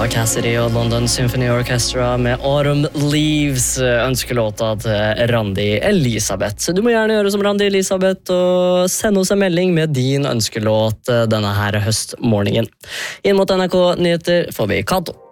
var Cassidy og London Symphony Orchestra med Autumn Leaves, ønskelåta til Randi Elisabeth. Du må gjerne gjøre som Randi Elisabeth og sende oss en melding med din ønskelåt denne her høstmorgenen. Inn mot NRK Nyheter får vi Kato.